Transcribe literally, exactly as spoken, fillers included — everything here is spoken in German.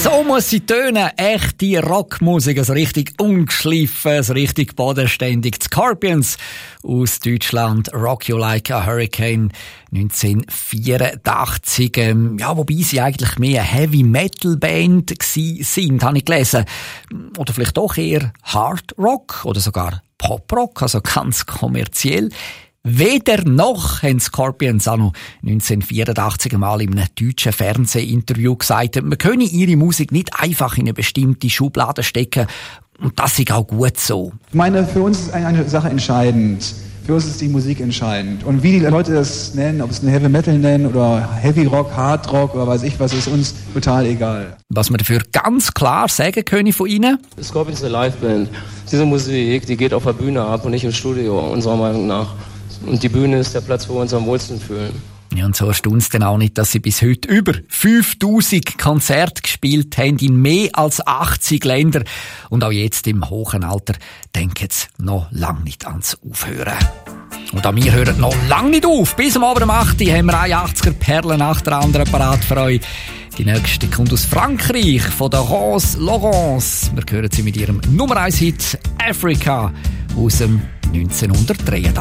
So muss sie tönen. Echte Rockmusik, so richtig ungeschliffen, so richtig bodenständig. Die Scorpions aus Deutschland, Rock You Like a Hurricane, neunzehnhundertvierundachtzig. Ähm, ja, wobei sie eigentlich mehr eine Heavy-Metal-Band gsi sind, habe ich gelesen. Oder vielleicht doch eher Hard Rock oder sogar Pop-Rock, also ganz kommerziell. Weder noch haben Scorpions auch noch neunzehnhundertvierundachtzig einmal in einem deutschen Fernsehinterview gesagt, man könne ihre Musik nicht einfach in eine bestimmte Schublade stecken. Und das ist auch gut so. Ich meine, für uns ist eine Sache entscheidend. Für uns ist die Musik entscheidend. Und wie die Leute das nennen, ob es eine Heavy Metal nennen oder Heavy Rock, Hard Rock oder weiß ich was, ist uns total egal. Was man dafür ganz klar sagen können von ihnen? Scorpions ist eine Liveband. Diese Musik, die geht auf der Bühne ab und nicht im Studio, unserer Meinung nach. Und die Bühne ist der Platz, wo wir uns am wohlsten fühlen. Ja, und so erstaunt es dann auch nicht, dass sie bis heute über fünftausend Konzerte gespielt haben in mehr als achtzig Ländern. Und auch jetzt im hohen Alter denken sie noch lange nicht ans Aufhören. Und auch wir hören noch lange nicht auf. Bis am Abend um acht Uhr haben wir eine achtziger-Perle nach der anderen parat für euch. Die nächste kommt aus Frankreich, von der Rose Laurence. Wir hören sie mit ihrem Nummer eins Hit «Africa» aus dem neunzehnhundertdreiundachtzig.